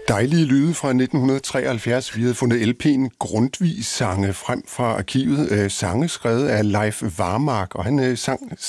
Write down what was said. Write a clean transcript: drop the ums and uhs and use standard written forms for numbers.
Dejlige lyde fra 1973. Vi havde fundet LP'en Grundtvig-sange frem fra arkivet. Sange skrevet af Leif Varmark, og han sang